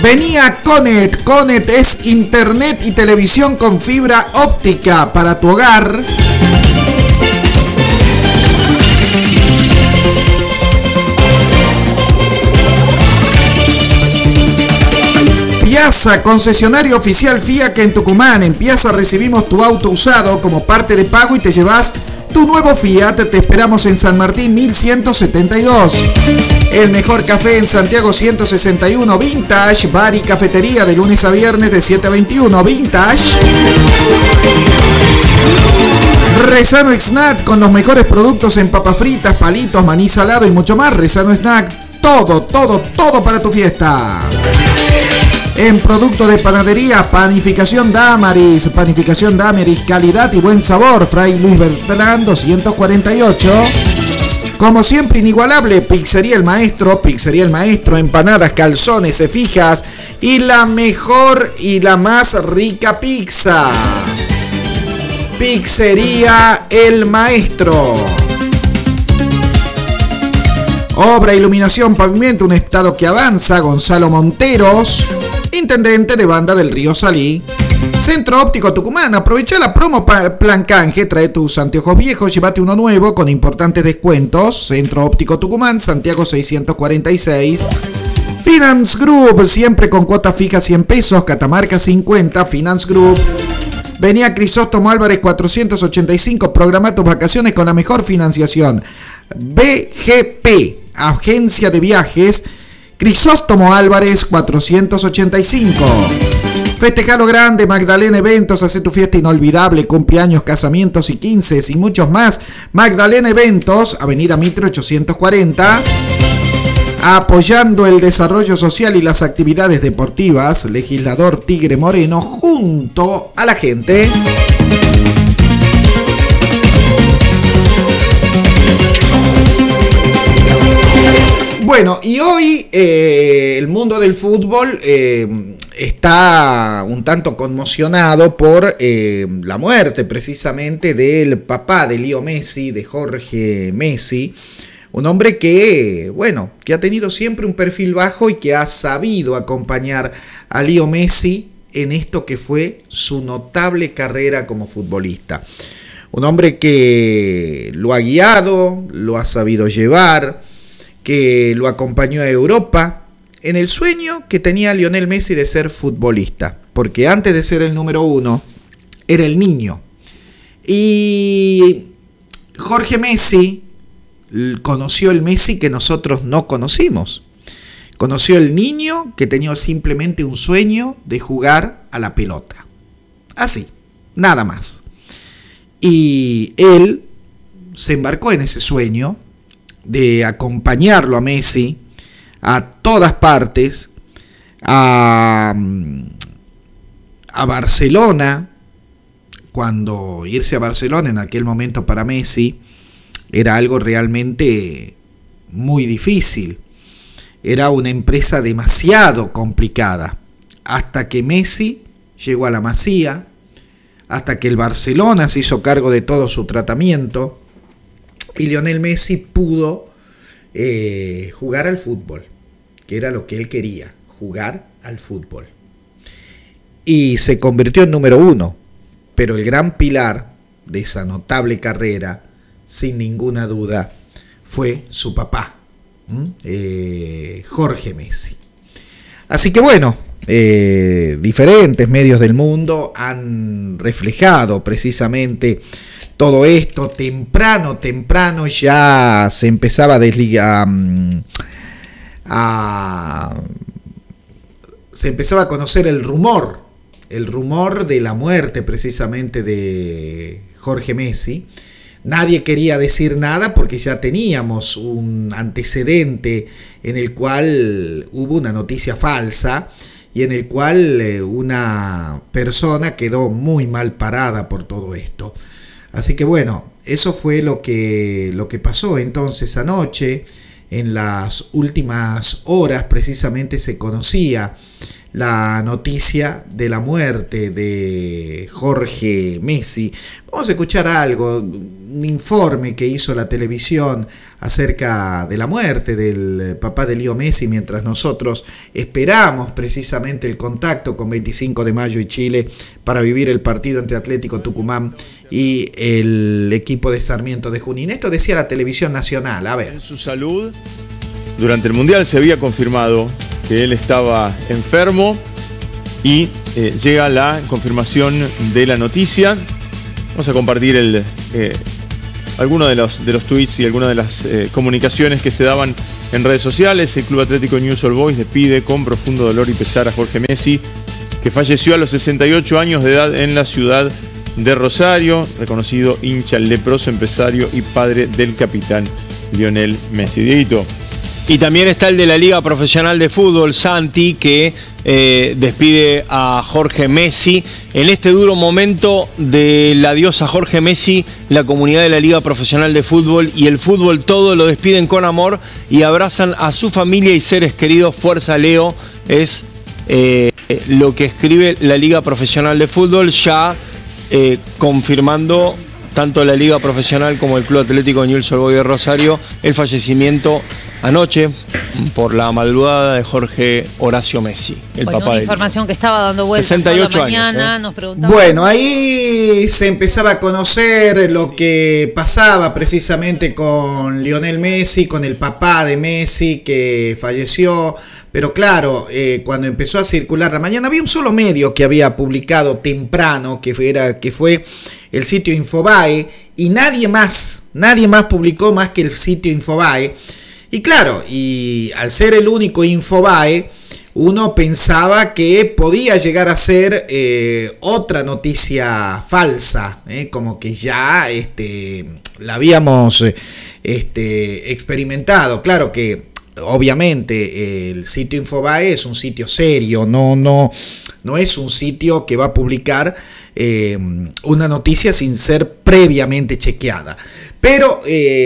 Venía Conet. Conet es internet y televisión con fibra óptica para tu hogar. Piazza, concesionario oficial Fiat en Tucumán. En Piazza recibimos tu auto usado como parte de pago y te llevas tu nuevo Fiat. Te esperamos en San Martín 1172. El mejor café en Santiago 161. Vintage, bar y cafetería de lunes a viernes de 7 a 21. Vintage. Rezano Snack con los mejores productos en papas fritas, palitos, maní salado y mucho más. Rezano Snack, todo para tu fiesta. En productos de panadería, Panificación Damaris. Panificación Damaris, calidad y buen sabor. Fray Luis Bertrán 248. Como siempre, inigualable, Pizzería El Maestro. Pizzería El Maestro, empanadas, calzones, cefijas y la mejor y la más rica pizza. Pizzería El Maestro. Obra, iluminación, pavimento, un estado que avanza. Gonzalo Monteros, intendente de Banda del Río Salí. Centro Óptico Tucumán, aprovecha la promo Plan Canje, trae tus anteojos viejos, llévate uno nuevo con importantes descuentos. Centro Óptico Tucumán, Santiago 646. Finance Group, siempre con cuota fija 100 pesos, Catamarca 50, Finance Group. Venía Crisóstomo Álvarez 485, programa tus vacaciones con la mejor financiación. BGP, Agencia de Viajes, Crisóstomo Álvarez 485. Festejalo grande, Magdalena Eventos, hace tu fiesta inolvidable, cumpleaños, casamientos y 15 y muchos más. Magdalena Eventos, Avenida Mitre 840. Apoyando el desarrollo social y las actividades deportivas, Legislador Tigre Moreno, junto a la gente. Bueno, y hoy el mundo del fútbol está un tanto conmocionado por la muerte precisamente del papá de Leo Messi, de Jorge Messi. Un hombre que ha tenido siempre un perfil bajo y que ha sabido acompañar a Leo Messi en esto que fue su notable carrera como futbolista. Un hombre que lo ha guiado, lo ha sabido llevar, que lo acompañó a Europa en el sueño que tenía Lionel Messi de ser futbolista, porque antes de ser el número 1 era el niño. Y Jorge Messi conoció el Messi que nosotros no conocimos. Conoció el niño que tenía simplemente un sueño de jugar a la pelota. Así, nada más. Y él se embarcó en ese sueño de acompañarlo a Messi a todas partes, a Barcelona, cuando irse a Barcelona en aquel momento para Messi era algo realmente muy difícil. Era una empresa demasiado complicada. Hasta que Messi llegó a la Masía, hasta que el Barcelona se hizo cargo de todo su tratamiento y Lionel Messi pudo jugar al fútbol, que era lo que él quería, jugar al fútbol. Y se convirtió en número 1, pero el gran pilar de esa notable carrera, sin ninguna duda, fue su papá, Jorge Messi. Así que diferentes medios del mundo han reflejado precisamente todo esto. Temprano ya se empezaba se empezaba a conocer el rumor de la muerte precisamente de Jorge Messi. Nadie quería decir nada porque ya teníamos un antecedente en el cual hubo una noticia falsa y en el cual una persona quedó muy mal parada por todo esto. Así que eso fue lo que pasó entonces anoche. En las últimas horas precisamente se conocía la noticia de la muerte de Jorge Messi. Vamos a escuchar algo, un informe que hizo la televisión acerca de la muerte del papá de Leo Messi, mientras nosotros esperamos precisamente el contacto con 25 de Mayo y Chile para vivir el partido entre Atlético Tucumán y el equipo de Sarmiento de Junín. Esto decía la televisión nacional. A ver. En su salud, durante el Mundial se había confirmado que él estaba enfermo y llega la confirmación de la noticia. Vamos a compartir algunos de los tweets y algunas de las comunicaciones que se daban en redes sociales. El Club Atlético Newell's Old Boys despide con profundo dolor y pesar a Jorge Messi, que falleció a los 68 años de edad en la ciudad de Rosario, reconocido hincha, leproso, empresario y padre del capitán Lionel Messi. Dieguito. Y también está el de la Liga Profesional de Fútbol, Santi, que despide a Jorge Messi. En este duro momento del adiós a Jorge Messi, la comunidad de la Liga Profesional de Fútbol y el fútbol todo lo despiden con amor y abrazan a su familia y seres queridos. Fuerza, Leo, es lo que escribe la Liga Profesional de Fútbol, ya confirmando tanto la Liga Profesional como el Club Atlético Newell's Old Boys de Rosario el fallecimiento anoche por la madrugada de Jorge Horacio Messi, el papá una de información que estaba dando vueltas 68 toda la mañana, años, nos preguntaba. Bueno, ahí se empezaba a conocer lo que pasaba precisamente con Lionel Messi, con el papá de Messi que falleció. Pero claro, cuando empezó a circular la mañana, había un solo medio que había publicado temprano, que fue el sitio Infobae, y nadie más publicó más que el sitio Infobae. Y claro, y al ser el único Infobae, uno pensaba que podía llegar a ser otra noticia falsa, como que ya la habíamos experimentado. Claro que obviamente el sitio Infobae es un sitio serio, no es un sitio que va a publicar una noticia sin ser previamente chequeada. Pero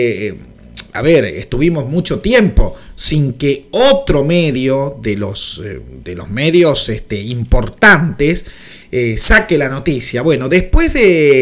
estuvimos mucho tiempo sin que otro medio de los medios importantes saque la noticia. Bueno, después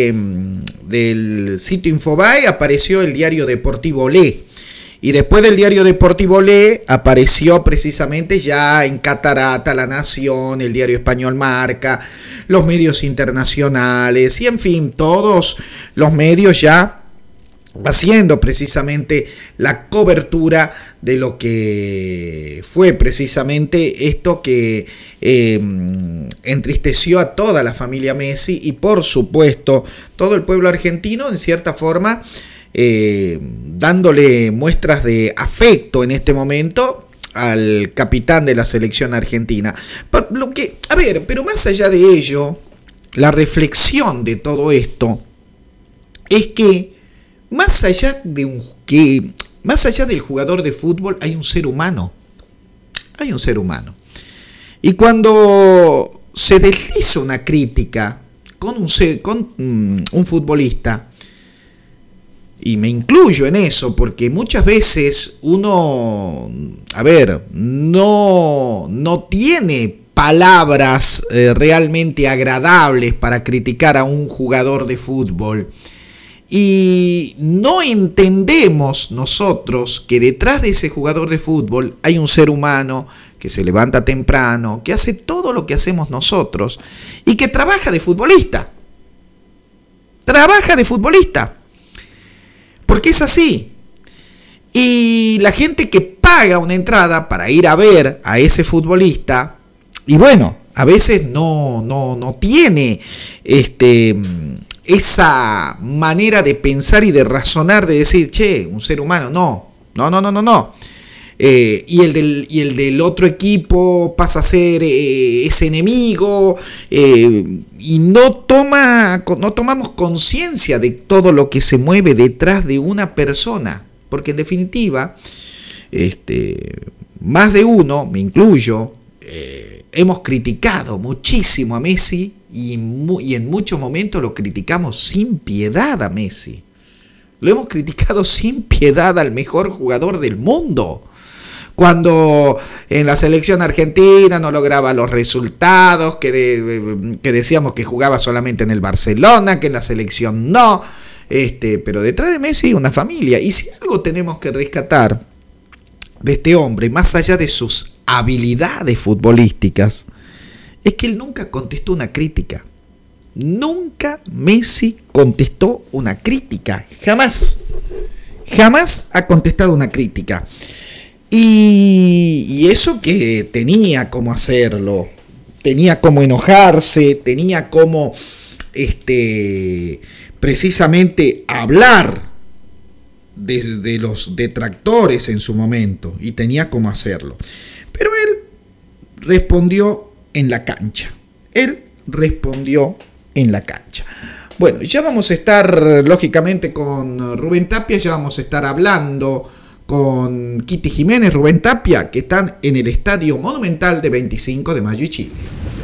del sitio Infobae apareció el diario deportivo Olé. Y después del diario deportivo Olé apareció precisamente ya en Catarata, La Nación, el diario español Marca, los medios internacionales y en fin, todos los medios ya haciendo precisamente la cobertura de lo que fue precisamente esto que entristeció a toda la familia Messi y por supuesto todo el pueblo argentino en cierta forma dándole muestras de afecto en este momento al capitán de la selección argentina. Pero más allá de ello, la reflexión de todo esto es que más allá del jugador de fútbol hay un ser humano. Hay un ser humano. Y cuando se desliza una crítica con un futbolista, y me incluyo en eso, porque muchas veces uno, no tiene palabras realmente agradables para criticar a un jugador de fútbol. Y no entendemos nosotros que detrás de ese jugador de fútbol hay un ser humano que se levanta temprano, que hace todo lo que hacemos nosotros y que trabaja de futbolista. Porque es así. Y la gente que paga una entrada para ir a ver a ese futbolista, y bueno, a veces no tiene esa manera de pensar y de razonar, de decir, un ser humano, no. Y el del otro equipo pasa a ser ese enemigo, y no tomamos conciencia de todo lo que se mueve detrás de una persona, porque en definitiva más de uno, me incluyo, hemos criticado muchísimo a Messi y en muchos momentos lo criticamos sin piedad a Messi. Lo hemos criticado sin piedad al mejor jugador del mundo. Cuando en la selección argentina no lograba los resultados, que decíamos que jugaba solamente en el Barcelona, que en la selección no. Pero detrás de Messi una familia. Y si algo tenemos que rescatar de este hombre, más allá de sus habilidades futbolísticas, es que él nunca contestó una crítica. Nunca Messi contestó una crítica. Jamás. Jamás ha contestado una crítica. Y eso que tenía cómo hacerlo. Tenía cómo enojarse. Tenía cómo precisamente hablar de los detractores en su momento. Y tenía cómo hacerlo. Pero él respondió en la cancha. Él respondió en la cancha. Bueno, ya vamos a estar lógicamente con Rubén Tapia, ya vamos a estar hablando con Kitty Jiménez, Rubén Tapia, que están en el Estadio Monumental de 25 de Mayo y Chile.